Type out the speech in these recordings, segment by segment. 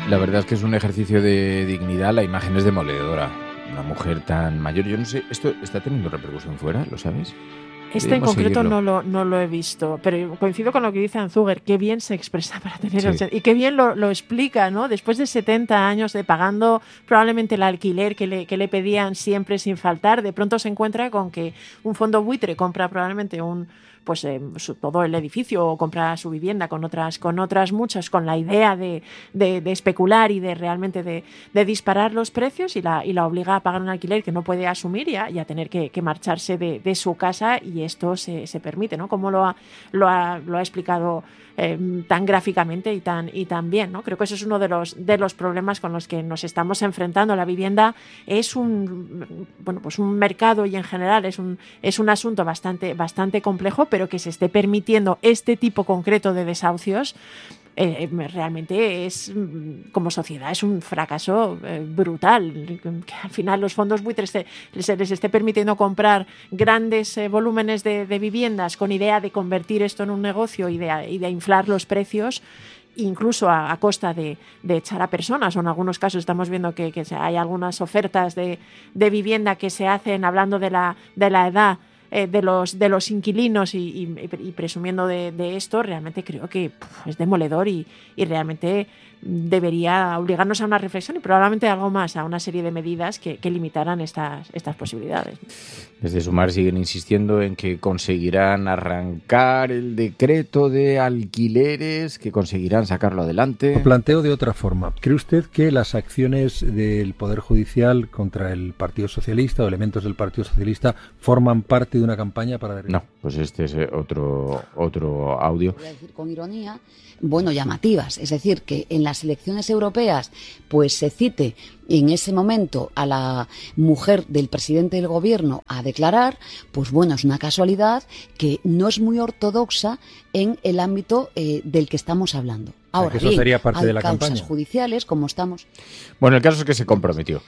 La verdad es que es un ejercicio de dignidad. La imagen es demoledora. Una mujer tan mayor, yo no sé, ¿esto está teniendo repercusión fuera? ¿Lo sabes? Este en concreto no lo he visto, pero coincido con lo que dice Anzuger, qué bien se expresa para tener sí. Y qué bien lo explica, ¿no? Después de 70 años de pagando probablemente el alquiler que le pedían siempre sin faltar, de pronto se encuentra con que un fondo buitre compra probablemente todo el edificio o compra su vivienda con otras muchas, con la idea de especular y de realmente de disparar los precios y la obliga a pagar un alquiler que no puede asumir y a tener que marcharse de su casa, y esto se permite, ¿no? Como lo ha explicado tan gráficamente y tan bien, ¿no? Creo que eso es uno de los problemas con los que nos estamos enfrentando. La vivienda es un mercado, y en general es un asunto bastante complejo, pero que se esté permitiendo este tipo concreto de desahucios realmente es, como sociedad, es un fracaso brutal. Que al final los fondos buitres se les esté permitiendo comprar grandes volúmenes de viviendas con idea de convertir esto en un negocio y de inflar los precios, incluso a costa de echar a personas, o en algunos casos estamos viendo que hay algunas ofertas de vivienda que se hacen hablando de la edad de los inquilinos y presumiendo de esto. Realmente creo que es demoledor y realmente debería obligarnos a una reflexión y probablemente algo más, a una serie de medidas que limitaran estas posibilidades. Desde Sumar siguen insistiendo en que conseguirán arrancar el decreto de alquileres, que conseguirán sacarlo adelante. Lo planteo de otra forma. ¿Cree usted que las acciones del Poder Judicial contra el Partido Socialista o elementos del Partido Socialista forman parte de una campaña para... No, pues este es otro audio. Voy a decir con ironía, llamativas. Es decir, que en las elecciones europeas pues se cite en ese momento a la mujer del presidente del gobierno a declarar, pues bueno, es una casualidad que no es muy ortodoxa en el ámbito del que estamos hablando. Ahora eso sería parte hay de la causas campaña judiciales, como estamos... Bueno, el caso es que se comprometió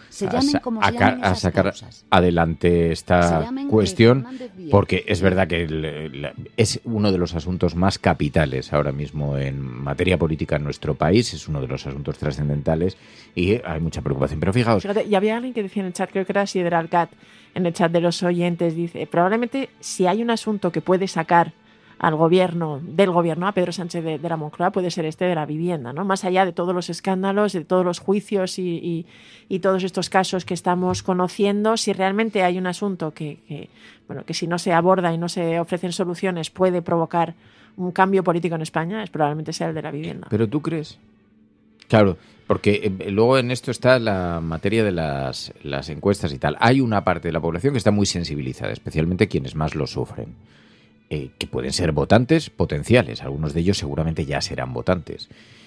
a sacar adelante esta cuestión, porque es verdad que es uno de los asuntos más capitales ahora mismo en materia política en nuestro país, es uno de los asuntos trascendentales y hay mucha preocupación. Pero fijaos... Fíjate, y había alguien que decía en el chat, creo que era Sideralcat, en el chat de los oyentes, dice, probablemente si hay un asunto que puede sacar del gobierno a Pedro Sánchez de la Moncloa, puede ser este de la vivienda, ¿no? Más allá de todos los escándalos, de todos los juicios y todos estos casos que estamos conociendo, si realmente hay un asunto que si no se aborda y no se ofrecen soluciones puede provocar un cambio político en España, es probablemente sea el de la vivienda. ¿Pero tú crees? Claro, porque luego en esto está la materia de las encuestas y tal. Hay una parte de la población que está muy sensibilizada, especialmente quienes más lo sufren. Que pueden ser votantes potenciales, algunos de ellos seguramente ya serán votantes.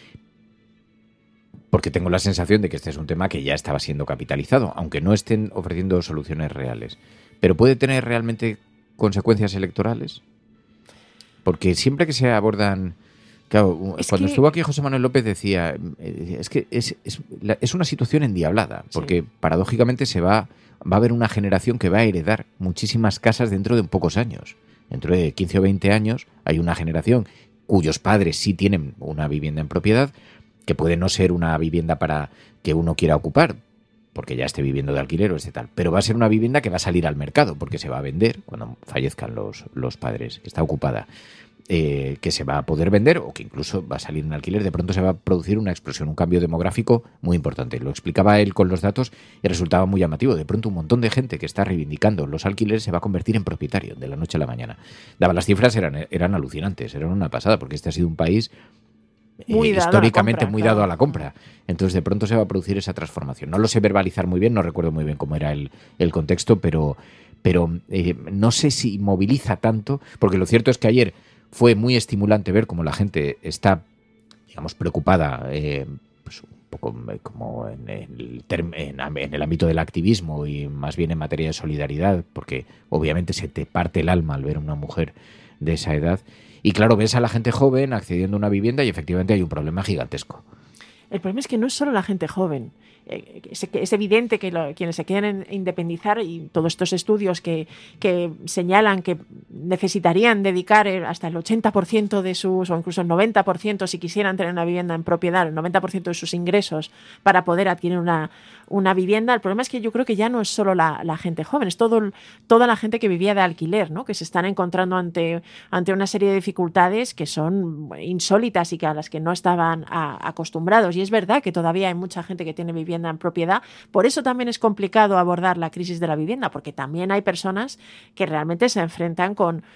Porque tengo la sensación de que este es un tema que ya estaba siendo capitalizado, aunque no estén ofreciendo soluciones reales. ¿Pero puede tener realmente consecuencias electorales? Porque siempre que se abordan... Claro, cuando estuvo aquí José Manuel López decía, es que es una situación endiablada, porque paradójicamente va a haber una generación que va a heredar muchísimas casas dentro de pocos años. Dentro de 15 o 20 años hay una generación cuyos padres sí tienen una vivienda en propiedad, que puede no ser una vivienda para que uno quiera ocupar, porque ya esté viviendo de alquiler o tal, pero va a ser una vivienda que va a salir al mercado, porque se va a vender cuando fallezcan los padres, que está ocupada, que se va a poder vender o que incluso va a salir en alquiler. De pronto se va a producir una explosión, un cambio demográfico muy importante. Lo explicaba él con los datos y resultaba muy llamativo. De pronto un montón de gente que está reivindicando los alquileres se va a convertir en propietario de la noche a la mañana. Las cifras eran alucinantes, eran una pasada, porque este ha sido un país históricamente muy dado a la compra. Entonces de pronto se va a producir esa transformación. No lo sé verbalizar muy bien, no recuerdo muy bien cómo era el contexto, pero no sé si moviliza tanto, porque lo cierto es que ayer fue muy estimulante ver cómo la gente está, digamos, preocupada, pues un poco como en el ámbito del activismo y más bien en materia de solidaridad, porque obviamente se te parte el alma al ver a una mujer de esa edad. Y claro, ves a la gente joven accediendo a una vivienda y efectivamente hay un problema gigantesco. El problema es que no es solo la gente joven. Es evidente que quienes se quieren independizar, y todos estos estudios que señalan que necesitarían dedicar hasta el 80% de sus, o incluso el 90% si quisieran tener una vivienda en propiedad, el 90% de sus ingresos para poder adquirir una vivienda. El problema es que yo creo que ya no es solo la gente joven, es toda la gente que vivía de alquiler, ¿no? Que se están encontrando ante una serie de dificultades que son insólitas y que a las que no estaban acostumbrados. Y es verdad que todavía hay mucha gente que tiene vivienda en propiedad. Por eso también es complicado abordar la crisis de la vivienda, porque también hay personas que realmente se enfrentan con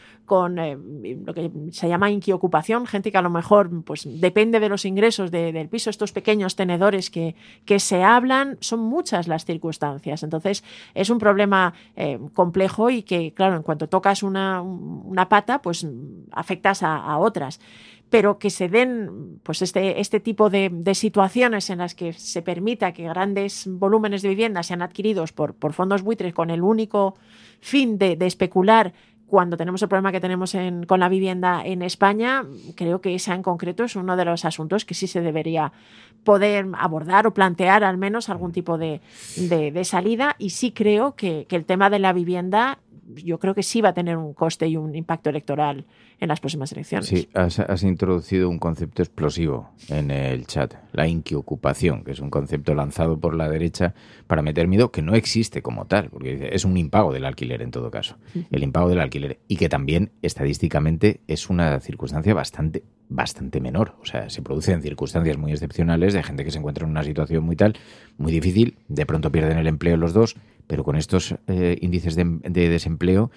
lo que se llama inquiocupación, gente que a lo mejor pues depende de los ingresos del piso, estos pequeños tenedores que se hablan. Son muchas las circunstancias. Entonces es un problema complejo y que, claro, en cuanto tocas una pata, pues afectas a otras. Pero que se den pues este tipo de situaciones en las que se permita que grandes volúmenes de vivienda sean adquiridos por fondos buitres con el único fin de especular, cuando tenemos el problema que tenemos con la vivienda en España, creo que ese en concreto es uno de los asuntos que sí se debería poder abordar o plantear al menos algún tipo de salida. Y sí creo que el tema de la vivienda, yo creo que sí va a tener un coste y un impacto electoral en las próximas elecciones. Sí, has introducido un concepto explosivo en el chat, la inquiocupación, que es un concepto lanzado por la derecha para meter miedo, que no existe como tal, porque es un impago del alquiler en todo caso, el impago del alquiler, y que también estadísticamente es una circunstancia bastante menor. O sea, se produce en circunstancias muy excepcionales de gente que se encuentra en una situación muy difícil, de pronto pierden el empleo los dos, pero con estos índices de desempleo,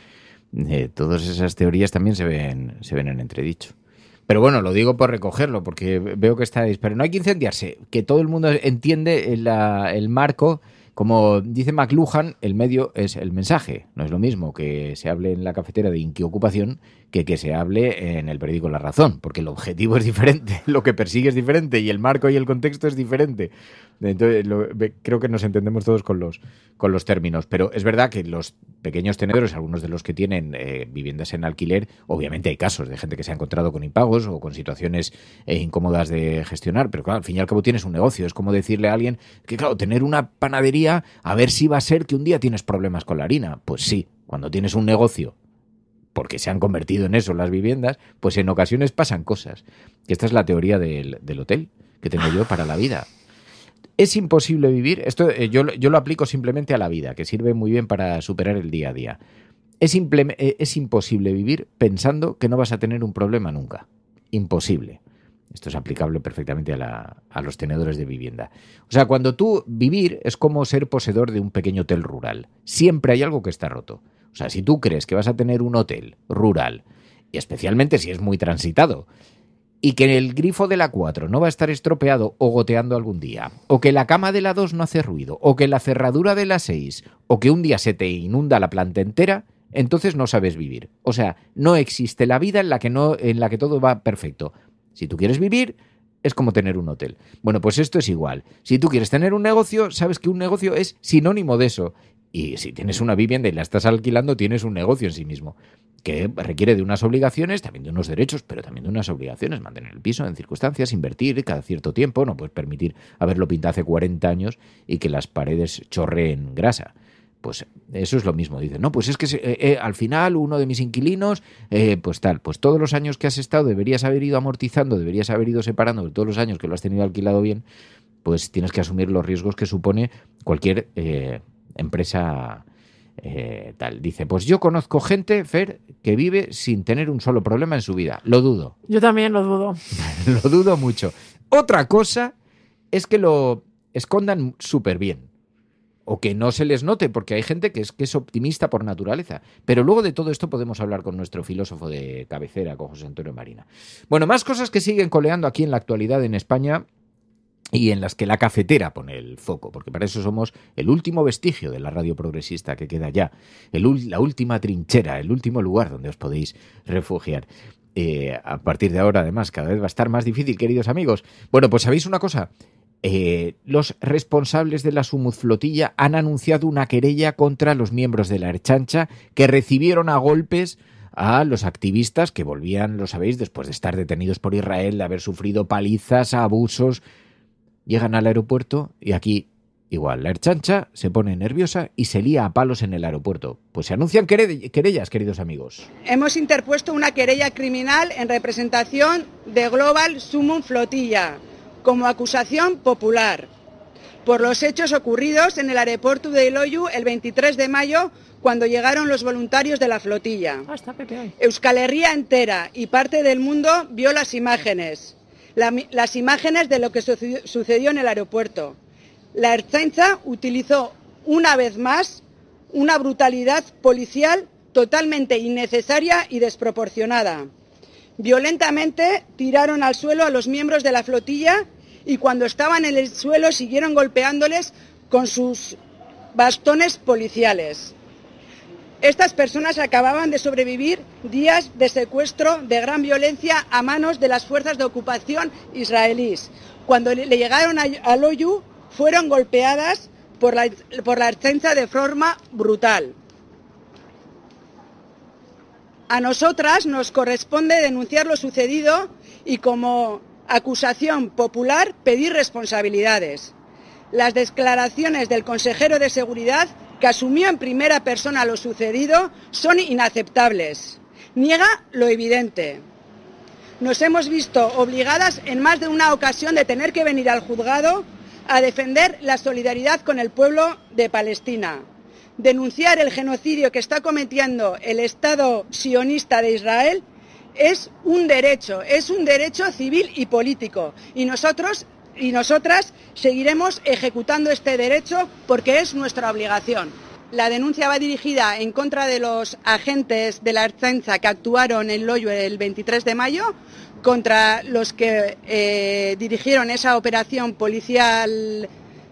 todas esas teorías también se ven en entredicho. Pero bueno, lo digo por recogerlo, porque veo que estáis... Pero no hay que incendiarse, que todo el mundo entiende el marco. Como dice McLuhan, el medio es el mensaje. No es lo mismo que se hable en la cafetera de inquiocupación que se hable en el periódico La Razón, porque el objetivo es diferente, lo que persigue es diferente y el marco y el contexto es diferente. Entonces, creo que nos entendemos todos con los términos, pero es verdad que los pequeños tenedores, algunos de los que tienen viviendas en alquiler, obviamente hay casos de gente que se ha encontrado con impagos o con situaciones incómodas de gestionar, pero claro, al fin y al cabo tienes un negocio. Es como decirle a alguien que, claro, tener una panadería, a ver si va a ser que un día tienes problemas con la harina. Pues sí, cuando tienes un negocio, porque se han convertido en eso las viviendas, pues en ocasiones pasan cosas. Y esta es la teoría del hotel que tengo yo para la vida. Es imposible vivir, esto yo lo aplico simplemente a la vida, que sirve muy bien para superar el día a día. Es imposible vivir pensando que no vas a tener un problema nunca. Imposible. Esto es aplicable perfectamente a los tenedores de vivienda. O sea, cuando tú vivir es como ser poseedor de un pequeño hotel rural. Siempre hay algo que está roto. O sea, si tú crees que vas a tener un hotel rural, y especialmente si es muy transitado, y que el grifo de la 4 no va a estar estropeado o goteando algún día, o que la cama de la 2 no hace ruido, o que la cerradura de la 6, o que un día se te inunda la planta entera, entonces no sabes vivir. O sea, no existe la vida en la que todo va perfecto. Si tú quieres vivir, es como tener un hotel. Bueno, pues esto es igual. Si tú quieres tener un negocio, sabes que un negocio es sinónimo de eso. Y si tienes una vivienda y la estás alquilando, tienes un negocio en sí mismo, que requiere de unas obligaciones, también de unos derechos, pero también de unas obligaciones. Mantener el piso en circunstancias, invertir cada cierto tiempo. No puedes permitir haberlo pintado hace 40 años y que las paredes chorreen grasa. Pues eso es lo mismo. Dicen, no, pues es que al final uno de mis inquilinos, pues todos los años que has estado deberías haber ido amortizando, deberías haber ido separando de todos los años que lo has tenido alquilado bien, pues tienes que asumir los riesgos que supone cualquier empresa tal. Dice, pues yo conozco gente, Fer, que vive sin tener un solo problema en su vida. Lo dudo. Yo también lo dudo. Lo dudo mucho. Otra cosa es que lo escondan súper bien. O que no se les note, porque hay gente que es optimista por naturaleza. Pero luego de todo esto podemos hablar con nuestro filósofo de cabecera, con José Antonio Marina. Bueno, más cosas que siguen coleando aquí en la actualidad en España y en las que la cafetera pone el foco, porque para eso somos el último vestigio de la radio progresista que queda ya, la última trinchera, el último lugar donde os podéis refugiar. A partir de ahora, además, cada vez va a estar más difícil, queridos amigos. Bueno, pues ¿sabéis una cosa? Los responsables de la Sumuz-flotilla han anunciado una querella contra los miembros de la Ertzaintza que recibieron a golpes a los activistas que volvían, lo sabéis, después de estar detenidos por Israel, de haber sufrido palizas, abusos. llegan al aeropuerto y aquí igual la Ertzaintza se pone nerviosa y se lía a palos en el aeropuerto. Pues se anuncian querellas, queridos amigos. Hemos interpuesto una querella criminal en representación de Global Sumum Flotilla como acusación popular por los hechos ocurridos en el aeropuerto de Loiu el 23 de mayo cuando llegaron los voluntarios de la flotilla. Euskal Herria entera y parte del mundo vio las imágenes de lo que sucedió en el aeropuerto. La Ertzaintza utilizó una vez más una brutalidad policial totalmente innecesaria y desproporcionada. Violentamente tiraron al suelo a los miembros de la flotilla y cuando estaban en el suelo siguieron golpeándoles con sus bastones policiales. Estas personas acababan de sobrevivir días de secuestro de gran violencia a manos de las fuerzas de ocupación israelíes. Cuando le llegaron a Loiu, fueron golpeadas por la Ertzaintza de forma brutal. A nosotras nos corresponde denunciar lo sucedido y como acusación popular pedir responsabilidades. Las declaraciones del consejero de Seguridad, que asumió en primera persona lo sucedido, son inaceptables. Niega lo evidente. Nos hemos visto obligadas en más de una ocasión de tener que venir al juzgado a defender la solidaridad con el pueblo de Palestina. Denunciar el genocidio que está cometiendo el Estado sionista de Israel es un derecho civil y político. Y nosotros y nosotras seguiremos ejecutando este derecho porque es nuestra obligación. La denuncia va dirigida en contra de los agentes de la Ertzaintza que actuaron en Loiu el 23 de mayo, contra los que dirigieron esa operación policial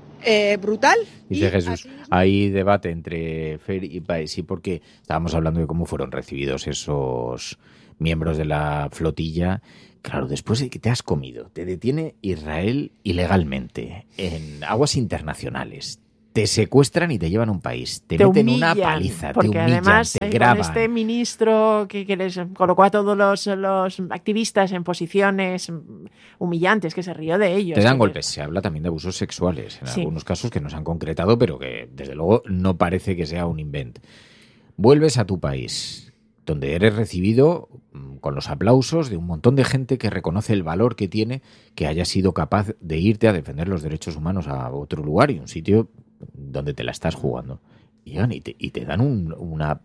brutal. Dice Jesús, hay debate entre Fer y País, sí, porque estábamos hablando de cómo fueron recibidos esos miembros de la flotilla. Claro, después de que te has comido, te detiene Israel ilegalmente en aguas internacionales, te secuestran y te llevan a un país, te meten humillan, una paliza, porque te humillan, además te graban. Con este ministro que les colocó a todos los activistas en posiciones humillantes, que se rió de ellos. Te dan golpes, se habla también de abusos sexuales, en algunos casos que no se han concretado, pero que desde luego no parece que sea un invento. Vuelves a tu país, donde eres recibido con los aplausos de un montón de gente que reconoce el valor que tiene que hayas sido capaz de irte a defender los derechos humanos a otro lugar y un sitio donde te la estás jugando. Y te dan una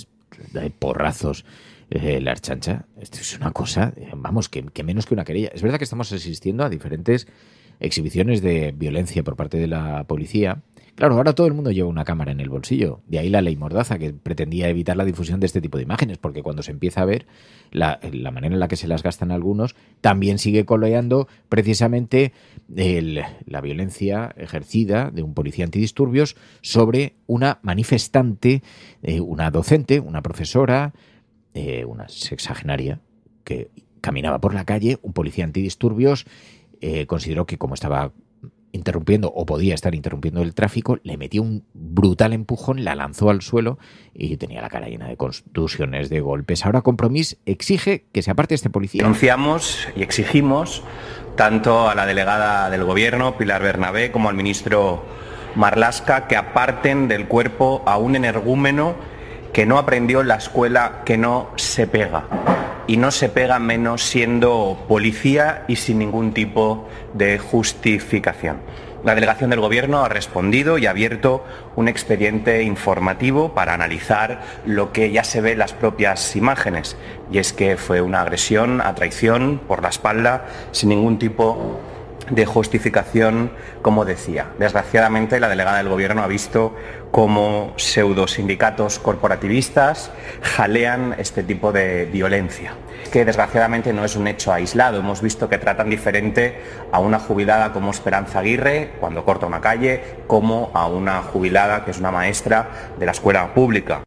de porrazos la Ertzaintza. Esto es una cosa, vamos, que menos que una querella. Es verdad que estamos asistiendo a diferentes exhibiciones de violencia por parte de la policía. Claro, ahora todo el mundo lleva una cámara en el bolsillo. De ahí la ley Mordaza, que pretendía evitar la difusión de este tipo de imágenes, porque cuando se empieza a ver la manera en la que se las gastan algunos, también sigue coloreando precisamente la violencia ejercida de un policía antidisturbios sobre una manifestante, una docente, una profesora, una sexagenaria, que caminaba por la calle. Un policía antidisturbios consideró que como estaba interrumpiendo o podía estar interrumpiendo el tráfico, le metió un brutal empujón, la lanzó al suelo y tenía la cara llena de contusiones, de golpes. Ahora Compromís exige que se aparte este policía. Denunciamos y exigimos tanto a la delegada del Gobierno, Pilar Bernabé, como al ministro Marlaska que aparten del cuerpo a un energúmeno que no aprendió en la escuela que no se pega. Y no se pega menos siendo policía y sin ningún tipo de justificación. La delegación del Gobierno ha respondido y ha abierto un expediente informativo para analizar lo que ya se ve en las propias imágenes. Y es que fue una agresión a traición por la espalda sin ningún tipo de justificación, como decía. Desgraciadamente, la delegada del Gobierno ha visto cómo pseudosindicatos corporativistas jalean este tipo de violencia, que desgraciadamente no es un hecho aislado. Hemos visto que tratan diferente a una jubilada como Esperanza Aguirre cuando corta una calle, como a una jubilada que es una maestra de la escuela pública.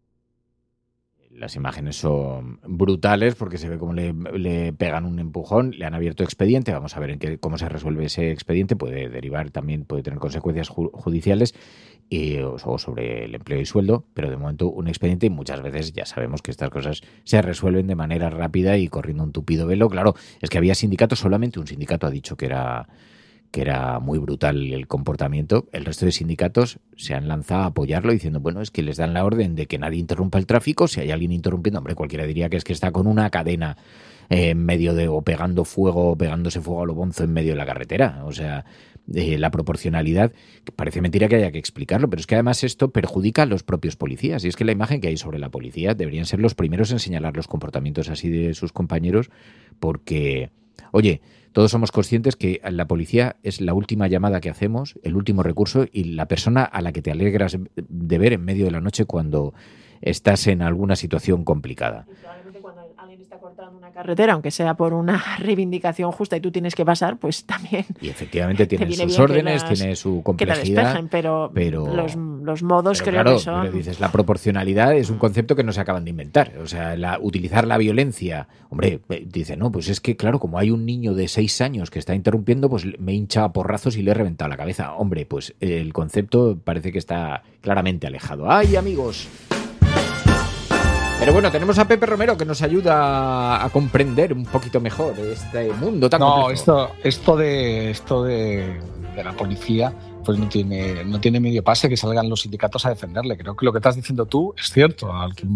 Las imágenes son brutales porque se ve cómo le pegan un empujón, le han abierto expediente. Vamos a ver cómo se resuelve ese expediente. Puede derivar también, puede tener consecuencias judiciales o sobre el empleo y sueldo, pero de momento un expediente, y muchas veces ya sabemos que estas cosas se resuelven de manera rápida y corriendo un tupido velo. Claro, es que había sindicatos, solamente un sindicato ha dicho que que era muy brutal el comportamiento, el resto de sindicatos se han lanzado a apoyarlo diciendo, bueno, es que les dan la orden de que nadie interrumpa el tráfico. Si hay alguien interrumpiendo, hombre, cualquiera diría que es que está con una cadena en medio de, o pegándose fuego a lo bonzo en medio de la carretera. O sea, la proporcionalidad, que parece mentira que haya que explicarlo, pero es que además esto perjudica a los propios policías. Y es que la imagen que hay sobre la policía deberían ser los primeros en señalar los comportamientos así de sus compañeros, porque, oye, todos somos conscientes que la policía es la última llamada que hacemos, el último recurso y la persona a la que te alegras de ver en medio de la noche cuando estás en alguna situación complicada. Y probablemente cuando alguien está cortando una carretera, aunque sea por una reivindicación justa y tú tienes que pasar, pues también. Y efectivamente tiene sus órdenes, tiene su complejidad. Que la despejen, pero los modos creo claro, que son. Pero dices, la proporcionalidad es un concepto que no se acaban de inventar. O sea, utilizar la violencia. Hombre, dice, no, pues es que claro, como hay un niño de 6 años que está interrumpiendo, pues me hincha a porrazos y le he reventado la cabeza. Hombre, pues el concepto parece que está claramente alejado. ¡Ay, amigos! Pero bueno, tenemos a Pepe Romero que nos ayuda a comprender un poquito mejor este mundo tan complejo. Esto de la policía pues no tiene medio pase que salgan los sindicatos a defenderle. Creo que lo que estás diciendo tú es cierto.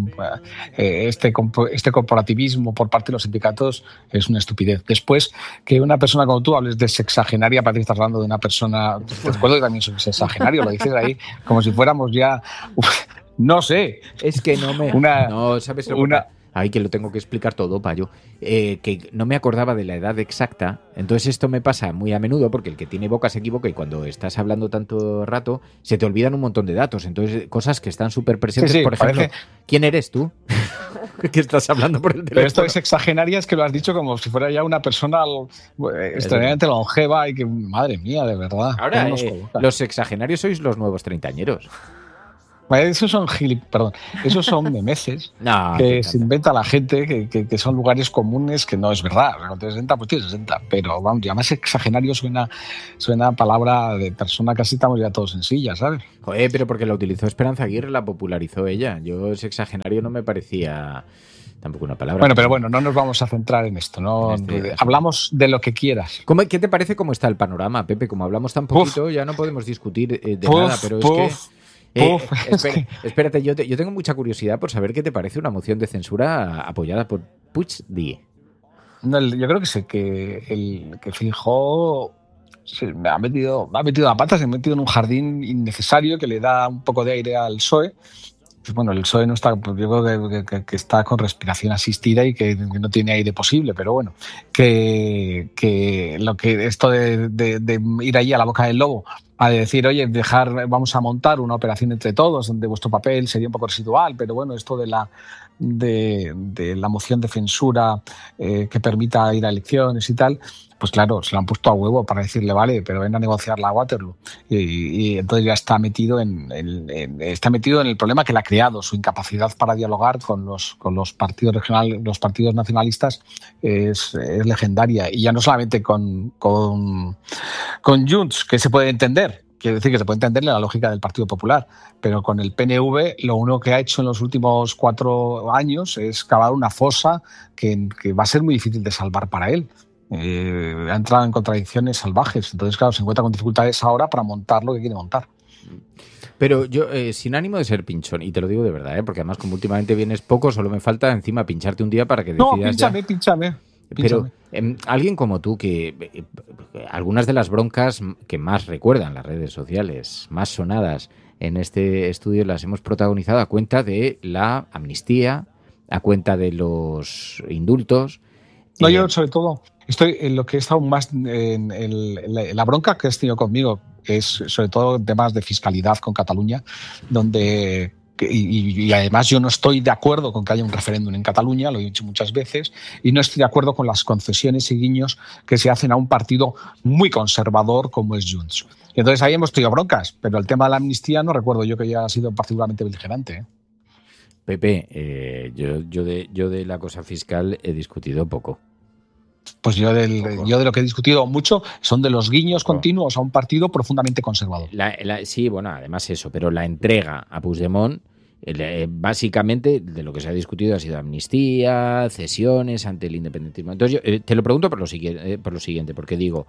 Este corporativismo por parte de los sindicatos es una estupidez. Después, que una persona como tú hables de sexagenaria, parece que estás hablando de una persona... Te recuerdo que también soy sexagenario, lo dices ahí como si fuéramos ya... No sé. Es que no me... no, ¿sabes lo que... Ay, que lo tengo que explicar todo, Payo. Que no me acordaba de la edad exacta. Entonces esto me pasa muy a menudo porque el que tiene boca se equivoca y cuando estás hablando tanto rato se te olvidan un montón de datos. Entonces cosas que están súper presentes. Sí, por ejemplo, ¿quién eres tú? ¿Qué estás hablando por el teléfono? Pero esto de sexagenaria es que lo has dicho como si fuera ya una persona extraordinariamente longeva y que, madre mía, de verdad. Ahora, los sexagenarios sois los nuevos treintañeros. Esos son memeces que se inventa la gente, que son lugares comunes, que no es verdad. Cuando tienes 60, pues tienes 60. Pero vamos, ya más exagerario suena palabra de persona, casi estamos ya todos en silla, ¿sabes? Joder, pero porque la utilizó Esperanza Aguirre, la popularizó ella. Yo sexagenario no me parecía tampoco una palabra. Bueno, pero bueno, no nos vamos a centrar en esto. ¿No? Hablamos de lo que quieras. ¿Qué te parece cómo está el panorama, Pepe? Como hablamos tan poquito, ya no podemos discutir de nada, pero es que... espérate, yo tengo mucha curiosidad por saber qué te parece una moción de censura apoyada por Puigdemont. No, yo creo que Feijóo me ha metido a patas, se ha metido en un jardín innecesario que le da un poco de aire al PSOE. Pues bueno, el PSOE no está, yo creo que está con respiración asistida y que no tiene aire posible, pero bueno, que esto de ir allí a la boca del lobo a decir, oye, vamos a montar una operación entre todos donde vuestro papel sería un poco residual, pero bueno, esto de la moción de censura que permita ir a elecciones y tal, pues claro, se lo han puesto a huevo para decirle, vale, pero ven a negociarla a Waterloo. Y entonces ya está metido en el problema que le ha creado, su incapacidad para dialogar con los partidos regionales, los partidos nacionalistas es legendaria. Y ya no solamente con Junts, que se puede entender, quiero decir que se puede entender la lógica del Partido Popular, pero con el PNV lo único que ha hecho en los últimos 4 años es cavar una fosa que va a ser muy difícil de salvar para él. Ha entrado en contradicciones salvajes, entonces claro, se encuentra con dificultades ahora para montar lo que quiere montar. Pero yo, sin ánimo de ser pinchón, y te lo digo de verdad, porque además como últimamente vienes poco, solo me falta encima pincharte un día para que decidas. No, pínchame. Pero alguien como tú, que algunas de las broncas que más recuerdan las redes sociales, más sonadas en este estudio, las hemos protagonizado a cuenta de la amnistía, a cuenta de los indultos. No, yo sobre todo estoy en lo que he estado más en la bronca que has tenido conmigo, que es sobre todo temas de fiscalidad con Cataluña, donde... Y además yo no estoy de acuerdo con que haya un referéndum en Cataluña, lo he dicho muchas veces, y no estoy de acuerdo con las concesiones y guiños que se hacen a un partido muy conservador como es Junts. Y entonces ahí hemos tenido broncas, pero el tema de la amnistía no recuerdo yo que haya sido particularmente beligerante. Pepe, yo de la cosa fiscal he discutido poco. Pues yo de lo que he discutido mucho son de los guiños continuos a un partido profundamente conservador. Sí, bueno, además eso, pero la entrega a Puigdemont, básicamente de lo que se ha discutido ha sido amnistía, cesiones ante el independentismo. Entonces yo te lo pregunto por lo siguiente, porque digo,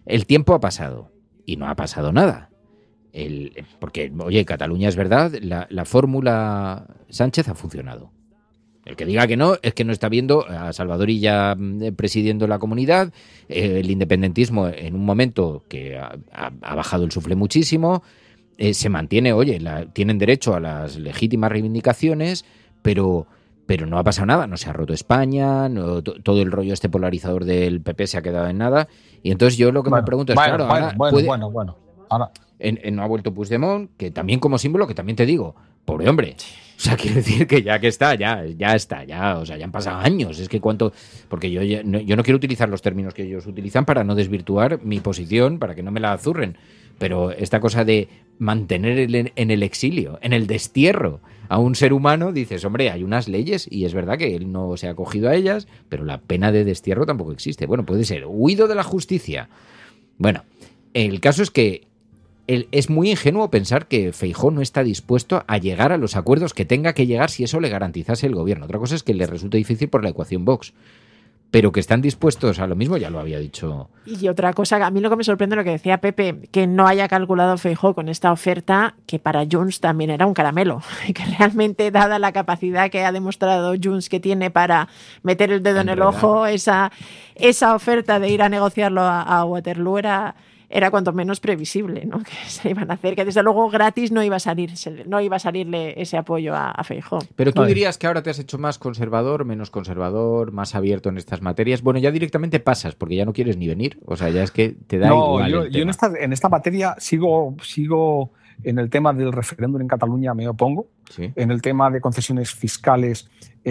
el tiempo ha pasado y no ha pasado nada. Porque, oye, Cataluña es verdad, la fórmula Sánchez ha funcionado. El que diga que no es que no está viendo a Salvador Illa presidiendo la comunidad, el independentismo en un momento que ha bajado el suflé muchísimo, se mantiene, oye, tienen derecho a las legítimas reivindicaciones, pero no ha pasado nada, no se ha roto España, todo el rollo polarizador del PP se ha quedado en nada, y entonces yo lo que me pregunto es, claro, ahora no ha vuelto Puigdemont, que también como símbolo, que también te digo, pobre hombre. O sea, quiero decir que ya está, o sea, ya han pasado años. Es que porque yo no quiero utilizar los términos que ellos utilizan para no desvirtuar mi posición, para que no me la azurren. Pero esta cosa de mantener en el exilio, en el destierro a un ser humano, dices, hombre, hay unas leyes y es verdad que él no se ha acogido a ellas, pero la pena de destierro tampoco existe. Bueno, puede ser huido de la justicia. Bueno, el caso es que es muy ingenuo pensar que Feijóo no está dispuesto a llegar a los acuerdos que tenga que llegar si eso le garantizase el gobierno. Otra cosa es que le resulte difícil por la ecuación Vox. Pero que están dispuestos a lo mismo, ya lo había dicho. Y otra cosa, a mí lo que me sorprende lo que decía Pepe, que no haya calculado Feijóo con esta oferta, que para Junts también era un caramelo. Y que realmente, dada la capacidad que ha demostrado Junts que tiene para meter el dedo en el ojo, esa oferta de ir a negociarlo a Waterloo era cuanto menos previsible, ¿no? Que se iban a hacer, que desde luego gratis no iba a salirle ese apoyo a Feijóo. Pero tú dirías que ahora te has hecho más conservador, menos conservador, más abierto en estas materias. Bueno, ya directamente pasas, porque ya no quieres ni venir. O sea, ya es que te da igual. Yo en esta materia sigo en el tema del referéndum en Cataluña, me opongo. Sí. En el tema de concesiones fiscales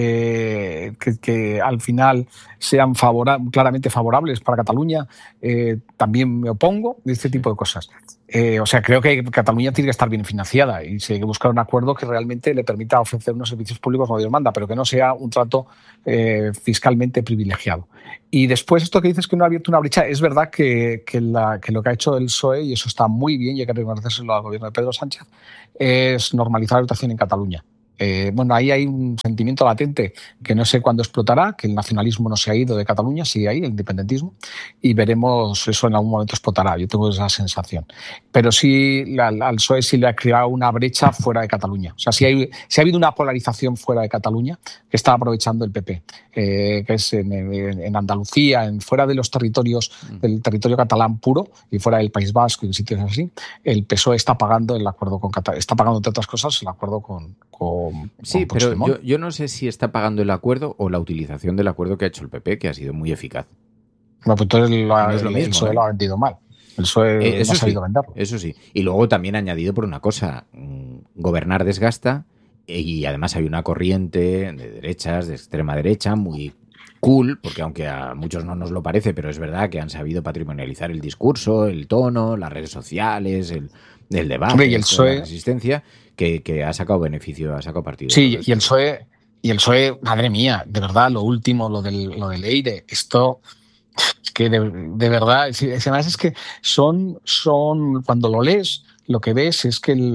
que al final sean claramente favorables para Cataluña, también me opongo de este tipo de cosas. O sea, creo que Cataluña tiene que estar bien financiada y se hay que buscar un acuerdo que realmente le permita ofrecer unos servicios públicos como Dios manda, pero que no sea un trato fiscalmente privilegiado. Y después, esto que dices que no ha abierto una brecha, es verdad que lo que ha hecho el PSOE, y eso está muy bien y hay que reconocérselo al gobierno de Pedro Sánchez, es normalizar la votación en Cataluña. Bueno, ahí hay un sentimiento latente que no sé cuándo explotará, que el nacionalismo no se ha ido de Cataluña, sigue ahí, el independentismo, y veremos eso en algún momento explotará, yo tengo esa sensación. Pero sí, al PSOE sí le ha creado una brecha fuera de Cataluña. O sea, sí ha habido una polarización fuera de Cataluña que está aprovechando el PP, que es en Andalucía, fuera de los territorios, del territorio catalán puro y fuera del País Vasco y sitios así, el PSOE está pagando el acuerdo con Cataluña, está pagando, entre otras cosas, el acuerdo con sí, pero yo no sé si está pagando el acuerdo o la utilización del acuerdo que ha hecho el PP, que ha sido muy eficaz. No, pues entonces el PSOE lo ha vendido mal. El PSOE no ha sabido venderlo. Eso sí. Y luego también ha añadido por una cosa, gobernar desgasta, y además hay una corriente de derechas, de extrema derecha, muy cool, porque aunque a muchos no nos lo parece, pero es verdad que han sabido patrimonializar el discurso, el tono, las redes sociales, el debate, y el PSOE, la resistencia, que ha sacado beneficio, ha sacado partido. Sí, y el PSOE, madre mía, de verdad, lo último, lo del EIRE, esto es que de verdad, además es que son cuando lo lees, lo que ves es que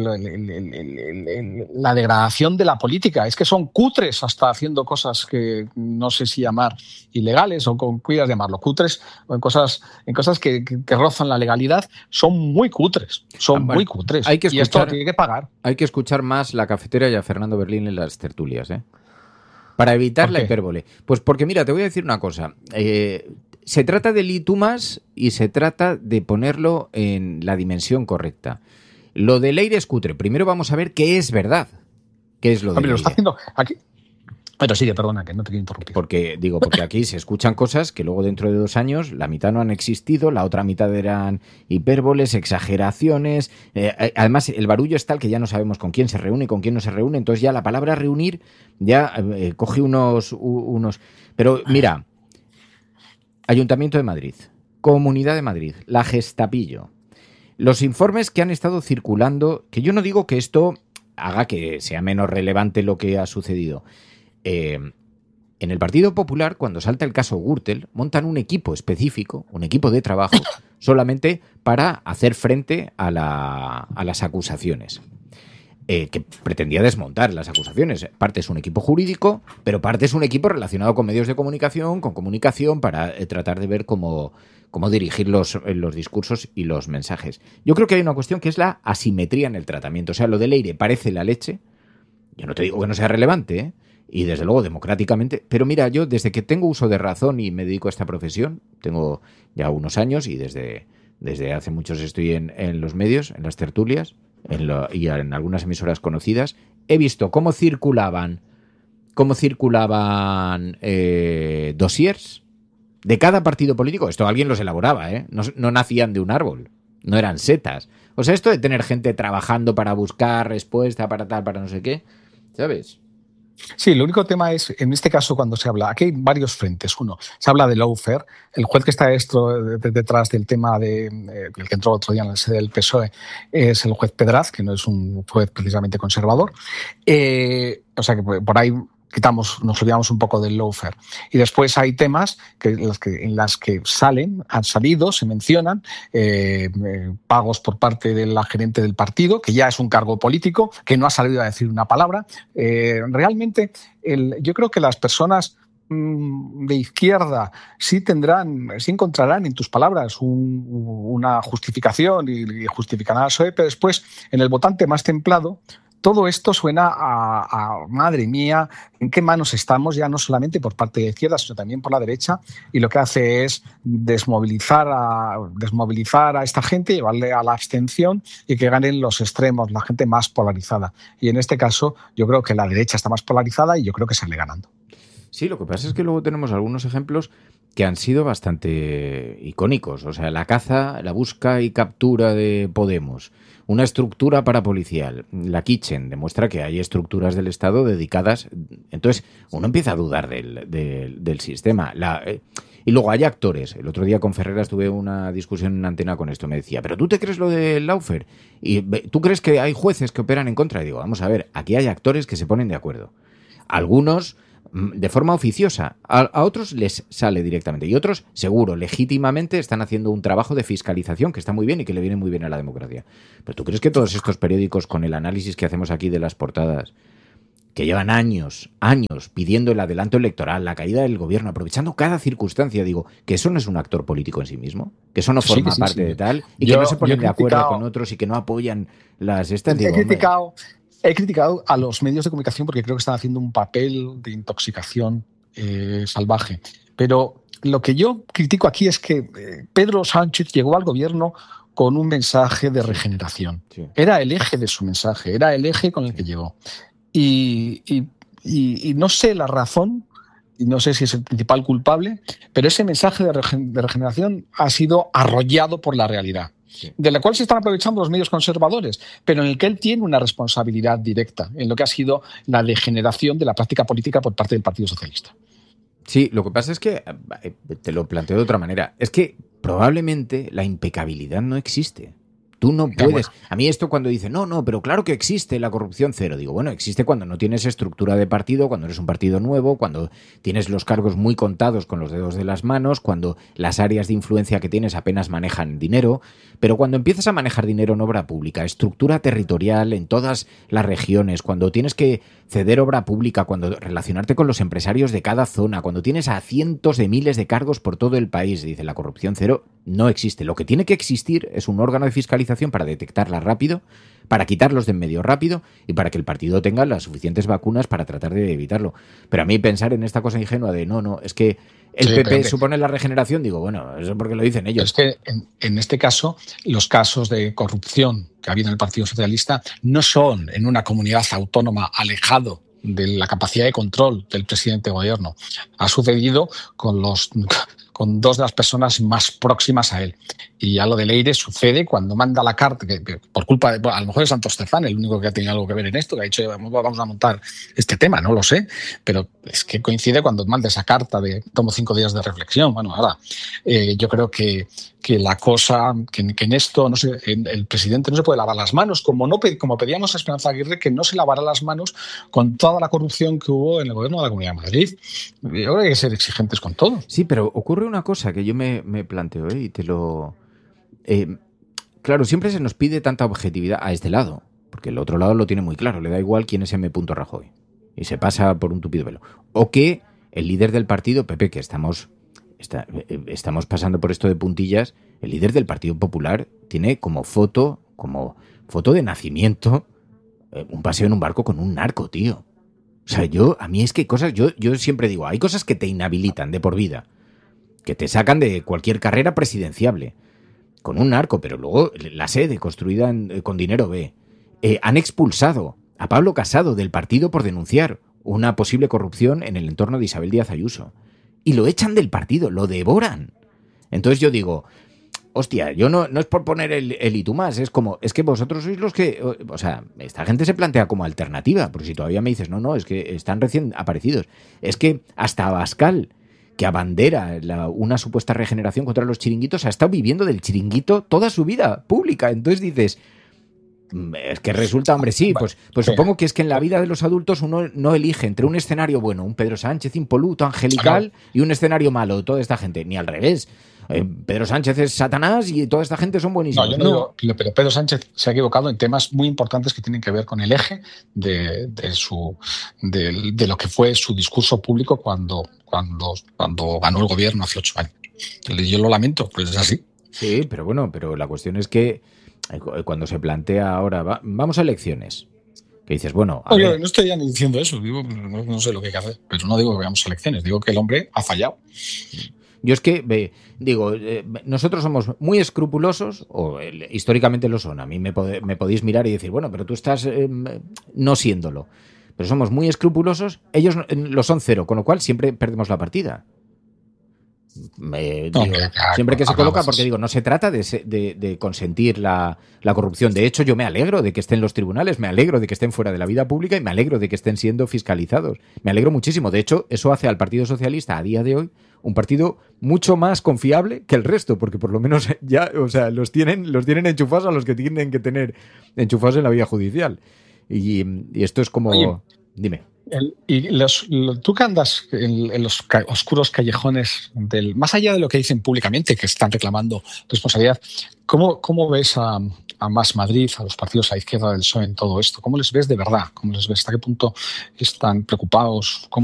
la degradación de la política, es que son cutres hasta haciendo cosas que no sé si llamar ilegales o con cuidas llamarlo cutres, o en cosas que rozan la legalidad, son muy cutres, muy cutres. Hay que escuchar, y esto tiene que pagar. Hay que escuchar más La Cafetera y a Fernando Berlín en las tertulias, para evitar la hipérbole. Pues porque mira, te voy a decir una cosa. Se trata del y tú más y se trata de ponerlo en la dimensión correcta. Lo del aire es cutre. Primero vamos a ver qué es verdad. ¿Qué es lo del aire? Lo está haciendo aquí. Pero sigue, perdona, que no te quiero interrumpir. Porque aquí se escuchan cosas que luego dentro de 2 años la mitad no han existido, la otra mitad eran hipérboles, exageraciones. Además, el barullo es tal que ya no sabemos con quién se reúne y con quién no se reúne. Entonces ya la palabra reunir ya coge unos... Pero mira, Ayuntamiento de Madrid, Comunidad de Madrid, la Gestapillo. Los informes que han estado circulando, que yo no digo que esto haga que sea menos relevante lo que ha sucedido. En el Partido Popular, cuando salta el caso Gürtel, montan un equipo específico, un equipo de trabajo, solamente para hacer frente a las acusaciones. Que pretendía desmontar las acusaciones. Parte es un equipo jurídico, pero parte es un equipo relacionado con medios de comunicación, con comunicación, para tratar de ver cómo cómo dirigir los discursos y los mensajes. Yo creo que hay una cuestión que es la asimetría en el tratamiento. O sea, lo de Leire parece la leche. Yo no te digo que no sea relevante, ¿eh? Y desde luego democráticamente. Pero mira, yo desde que tengo uso de razón y me dedico a esta profesión, tengo ya unos años y desde hace muchos estoy en los medios, en las tertulias y en algunas emisoras conocidas, he visto cómo circulaban dossiers de cada partido político. Esto alguien los elaboraba, ¿eh? No nacían de un árbol, no eran setas. O sea, esto de tener gente trabajando para buscar respuesta, para tal, para no sé qué, ¿sabes? Sí, el único tema es, en este caso, cuando se habla, aquí hay varios frentes. Uno, se habla de lawfare. El juez que está detrás del tema el que entró otro día en la sede del PSOE es el juez Pedraz, que no es un juez precisamente conservador. O sea que por ahí nos olvidamos un poco del lawfare. Y después hay temas en las que han salido, se mencionan pagos por parte de la gerente del partido, que ya es un cargo político, que no ha salido a decir una palabra. Realmente, yo creo que las personas de izquierda sí encontrarán en tus palabras una justificación y justificarán al PSOE, pero después, en el votante más templado, todo esto suena a madre mía, ¿en qué manos estamos? Ya no solamente por parte de la izquierda, sino también por la derecha, y lo que hace es desmovilizar a esta gente, llevarle a la abstención y que ganen los extremos, la gente más polarizada. Y en este caso yo creo que la derecha está más polarizada y yo creo que sale ganando. Sí, lo que pasa es que luego tenemos algunos ejemplos que han sido bastante icónicos. O sea, la caza, la busca y captura de Podemos, una estructura parapolicial, la Kitchen, demuestra que hay estructuras del Estado dedicadas. Entonces, uno empieza a dudar del sistema. Y luego hay actores. El otro día con Ferreras tuve una discusión en Antena con esto. Me decía, ¿pero tú te crees lo del lawfare? ¿Y tú crees que hay jueces que operan en contra? Y digo, vamos a ver, aquí hay actores que se ponen de acuerdo. Algunos de forma oficiosa, a otros les sale directamente y otros, seguro, legítimamente están haciendo un trabajo de fiscalización que está muy bien y que le viene muy bien a la democracia. Pero ¿tú crees que todos estos periódicos, con el análisis que hacemos aquí de las portadas, que llevan años pidiendo el adelanto electoral, la caída del gobierno, aprovechando cada circunstancia, digo, que eso no es un actor político en sí mismo, que eso no forma parte de tal, y que no se ponen de acuerdo con otros y que no apoyan las estas? He criticado a los medios de comunicación porque creo que están haciendo un papel de intoxicación salvaje. Pero lo que yo critico aquí es que Pedro Sánchez llegó al gobierno con un mensaje de regeneración. Sí. Era el eje de su mensaje, era el eje con el que llegó. Y no sé la razón, y no sé si es el principal culpable, pero ese mensaje de regeneración ha sido arrollado por la realidad. Sí. De la cual se están aprovechando los medios conservadores, pero en el que él tiene una responsabilidad directa en lo que ha sido la degeneración de la práctica política por parte del Partido Socialista. Sí, lo que pasa es que, te lo planteo de otra manera, es que probablemente la impecabilidad no existe. Tú no puedes. A mí esto cuando dicen, no, pero claro que existe la corrupción cero. Digo, bueno, existe cuando no tienes estructura de partido, cuando eres un partido nuevo, cuando tienes los cargos muy contados con los dedos de las manos, cuando las áreas de influencia que tienes apenas manejan dinero. Pero cuando empiezas a manejar dinero en obra pública, estructura territorial en todas las regiones, cuando tienes que ceder obra pública, cuando relacionarte con los empresarios de cada zona, cuando tienes a cientos de miles de cargos por todo el país, dice la corrupción cero, no existe. Lo que tiene que existir es un órgano de fiscalización para detectarla rápido, para quitarlos de en medio rápido y para que el partido tenga las suficientes vacunas para tratar de evitarlo. Pero a mí pensar en esta cosa ingenua de no, es que el PP supone la regeneración, digo, bueno, eso es porque lo dicen ellos. Es que en este caso, los casos de corrupción que ha habido en el Partido Socialista no son en una comunidad autónoma alejado de la capacidad de control del presidente de gobierno. Ha sucedido con dos de las personas más próximas a él. Y ya lo de Leire sucede cuando manda la carta, que por culpa de, a lo mejor es Santos Stefan el único que ha tenido algo que ver en esto, que ha dicho vamos a montar este tema, no lo sé, pero es que coincide cuando manda esa carta de tomo 5 días de reflexión. Bueno, ahora yo creo que la cosa, que en esto, no sé, el presidente no se puede lavar las manos, como pedíamos a Esperanza Aguirre que no se lavara las manos con toda la corrupción que hubo en el gobierno de la Comunidad de Madrid. Yo creo que hay que ser exigentes con todo. Sí, pero ocurre una cosa que yo me planteo y te lo... claro, siempre se nos pide tanta objetividad a este lado, porque el otro lado lo tiene muy claro, le da igual quién es M. Rajoy y se pasa por un tupido velo. O que el líder del partido, Pepe, que estamos estamos pasando por esto de puntillas. El líder del Partido Popular tiene como foto de nacimiento un paseo en un barco con un narco, tío. O sea, a mí es que hay cosas, yo siempre digo, hay cosas que te inhabilitan de por vida, que te sacan de cualquier carrera presidenciable, con un narco, pero luego la sede construida con dinero B. Han expulsado a Pablo Casado del partido por denunciar una posible corrupción en el entorno de Isabel Díaz Ayuso. Y lo echan del partido, lo devoran. Entonces yo digo, hostia, yo no es por poner el y tú más, es que vosotros sois los que... O sea, esta gente se plantea como alternativa, porque si todavía me dices, no, es que están recién aparecidos. Es que hasta Abascal, que abandera una supuesta regeneración contra los chiringuitos, ha estado viviendo del chiringuito toda su vida pública. Entonces dices... Es que resulta, hombre, sí, pues supongo que es que en la vida de los adultos uno no elige entre un escenario bueno, un Pedro Sánchez impoluto, angelical, y un escenario malo, toda esta gente, ni al revés. Pedro Sánchez es Satanás y toda esta gente son buenísimos. No, yo no digo, pero Pedro Sánchez se ha equivocado en temas muy importantes que tienen que ver con el eje de lo que fue su discurso público cuando ganó el gobierno hace 8 años. Yo lo lamento, pues es así. Sí, pero bueno, la cuestión es que cuando se plantea ahora, vamos a elecciones, que dices, bueno... No estoy ya ni diciendo eso, digo, no sé lo que hay que hacer, pero no digo que vayamos a elecciones, digo que el hombre ha fallado. Yo es que, nosotros somos muy escrupulosos, o históricamente lo son, a mí me podéis mirar y decir, bueno, pero tú estás no siéndolo, pero somos muy escrupulosos, ellos lo son cero, con lo cual siempre perdemos la partida. Siempre que se coloca, porque no se trata de consentir la corrupción. De hecho, yo me alegro de que estén los tribunales, me alegro de que estén fuera de la vida pública y me alegro de que estén siendo fiscalizados. Me alegro muchísimo. De hecho, eso hace al Partido Socialista a día de hoy un partido mucho más confiable que el resto, porque por lo menos ya, o sea, los tienen enchufados a los que tienen que tener enchufados en la vía judicial. Y esto es como... Oye, dime. Tú que andas en los oscuros callejones más allá de lo que dicen públicamente, que están reclamando responsabilidad, ¿cómo ves a Más Madrid, a los partidos a la izquierda del PSOE en todo esto? ¿Cómo les ves de verdad? ¿Cómo les ves? ¿Hasta qué punto están preocupados?